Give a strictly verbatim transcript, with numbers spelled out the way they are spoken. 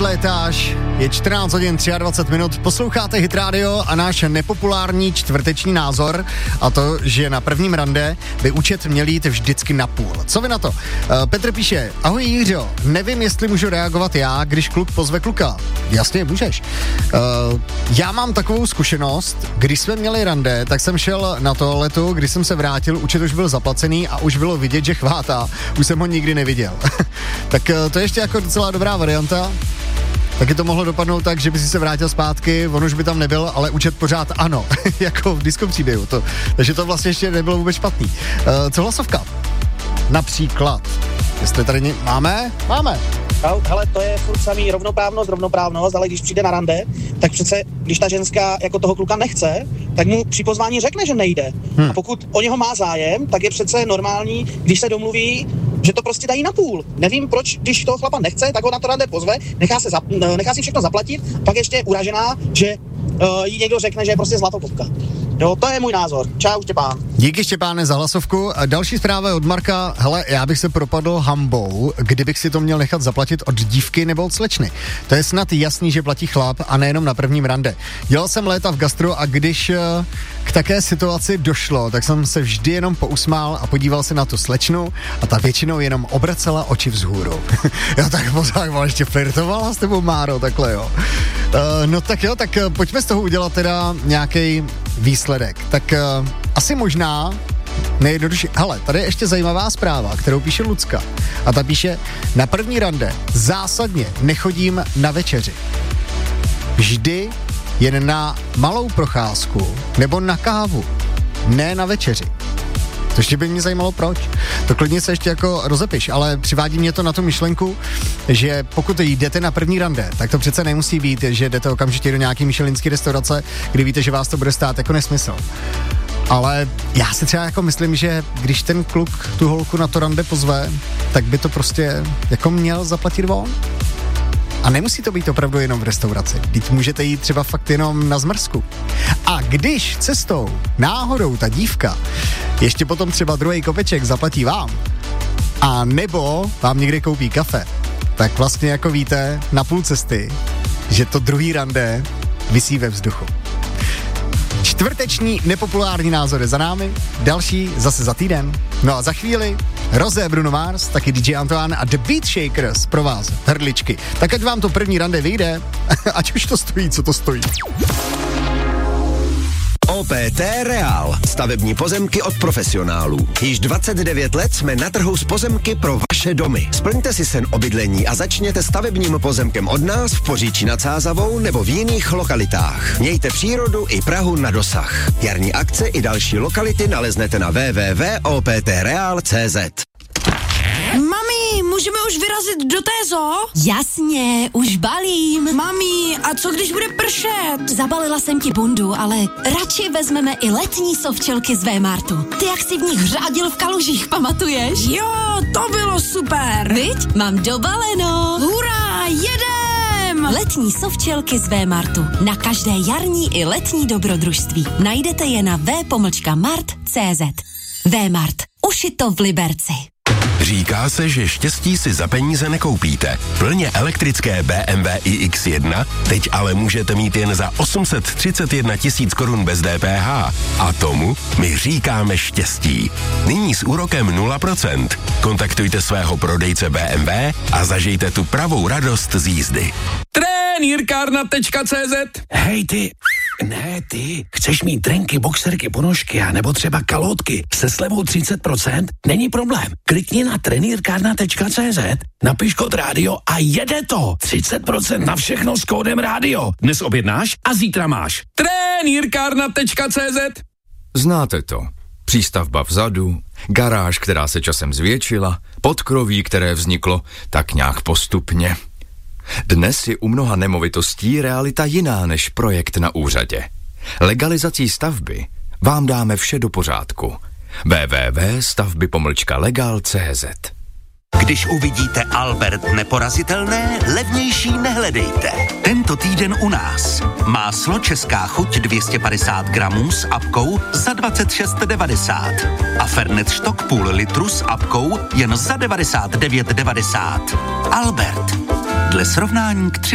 odlétáš, je čtrnáct hodin dvacet tři minut, posloucháte Hit Radio a náš nepopulární čtvrteční názor, a to, že na prvním rande by účet měl jít vždycky na půl. Co vy na to? Uh, Petr píše, ahoj Jiřo, nevím, jestli můžu reagovat já, když kluk pozve kluka. Jasně, můžeš. Uh, já mám takovou zkušenost, když jsme měli rande, tak jsem šel na toaletu, když jsem se vrátil, účet už byl zaplacený a už bylo vidět, že chvátá. Už jsem ho nikdy neviděl. Tak uh, to je ještě jako docela dobrá varianta. Taky to mohlo dopadnout tak, že by si se vrátil zpátky, on už by tam nebyl, ale účet pořád ano, jako v diskopříběhu. To, takže to vlastně ještě nebylo vůbec špatný. Uh, co hlasovka? Například. Jestli tady ně... máme? Máme. Hele, to je furt samý rovnoprávnost, rovnoprávnost, ale když přijde na rande, tak přece, když ta ženská jako toho kluka nechce, tak mu při pozvání řekne, že nejde. Hmm. A pokud o něho má zájem, tak je přece normální, když se domluví, že to prostě dají na půl. Nevím, proč, když toho chlapa nechce, tak ho na to rande pozve, nechá, se zap- nechá si všechno zaplatit, pak ještě je uražená, že uh, jí někdo řekne, že je prostě zlatokopka. Jo, to je můj názor. Čau, Štěpán. Díky, Štěpáne, za hlasovku. A další zpráva je od Marka. Hele, já bych se propadl hambou, kdybych si to měl nechat zaplatit od dívky nebo od slečny. To je snad jasný, že platí chlap a nejenom na prvním rande. Dělal jsem léta v gastru a když uh, k také situaci došlo, tak jsem se vždy jenom pousmál a podíval se na tu slečnu a ta většinou jenom obracela oči vzhůru. Jo, tak pořád ještě flirtovala s tebou, Máro, takhle jo. Uh, no tak jo, tak uh, pojďme z toho udělat teda nějaký výsledek. Tak uh, asi možná nejjednodušší. Hele, tady je ještě zajímavá zpráva, kterou píše Lucka. A ta píše, na první rande zásadně nechodím na večeři. Vždy jen na malou procházku nebo na kávu. Ne na večeři. To ještě by mě zajímalo proč. To klidně se ještě jako rozepiš, ale přivádí mě to na tu myšlenku, že pokud jdete na první rande, tak to přece nemusí být, že jdete okamžitě do nějaký michelinský restaurace, kdy víte, že vás to bude stát jako nesmysl. Ale já si třeba jako myslím, že když ten kluk tu holku na to rande pozve, tak by to prostě jako měl zaplatit on. A nemusí to být opravdu jenom v restauraci. Teď můžete jít třeba fakt jenom na zmrzku. A když cestou náhodou ta dívka ještě potom třeba druhý kopeček zaplatí vám, a nebo vám někde koupí kafe, tak vlastně jako víte na půl cesty, že to druhý rande visí ve vzduchu. Čtvrteční nepopulární názory za námi, další zase za týden. No a za chvíli Rosé, Bruno Mars, taky D J Antoine a The Beat Shakers pro vás, hrdličky. Tak ať vám to první rande vyjde, ať už to stojí, co to stojí. O P T Real. Stavební pozemky od profesionálů. Již dvacet devět let jsme na trhu s pozemky pro vaše domy. Splňte si sen o bydlení a začněte stavebním pozemkem od nás v Poříčí nad Sázavou nebo v jiných lokalitách. Mějte přírodu i Prahu na dosah. Jarní akce i další lokality naleznete na w w w tečka o p t real tečka c z. Mami, můžeme už vyrazit do té zoo? Jasně, už balím. Mami, a co když bude pršet? Zabalila jsem ti bundu, ale radši vezmeme i letní sovčelky z Vémartu. Ty jak si v nich řádil v kalužích, pamatuješ? Jo, to bylo super. Viď? Mám dobaleno. Hurá, jedem! Letní sovčelky z Vémartu. Na každé jarní i letní dobrodružství. Najdete je na v pomlčka mart tečka cé zet. Vémart. Ušito v Liberci. Říká se, že štěstí si za peníze nekoupíte. Plně elektrické B M W i X jedna teď ale můžete mít jen za osm set třicet jedna tisíc korun bez D P H. A tomu my říkáme štěstí. Nyní s úrokem nula procent. Kontaktujte svého prodejce B M W a zažijte tu pravou radost z jízdy. Trenýrkárna tečka cé zet. Hej ty, ne ty, chceš mít trenky, boxerky, ponožky a nebo třeba kalotky se slevou třicet procent? Není problém. Klikni na trenýrkárna tečka cé zet, napiš kód rádio a jede to. třicet procent na všechno s kódem rádio. Dnes objednáš a zítra máš. Trenýrkárna tečka cé zet. Znáte to. Přístavba vzadu, garáž, která se časem zvětšila, podkroví, které vzniklo tak nějak postupně. Dnes je u mnoha nemovitostí realita jiná než projekt na úřadě. Legalizací stavby vám dáme vše do pořádku. w w w tečka stavby pomlčka legal tečka cé zet. Když uvidíte Albert neporazitelné, levnější nehledejte. Tento týden u nás. Máslo Česká chuť dvě stě padesát gramů s apkou za dvacet šest devadesát. A Fernet Štok půl litru s apkou jen za devadesát devět devadesát. Albert. Dle srovnání k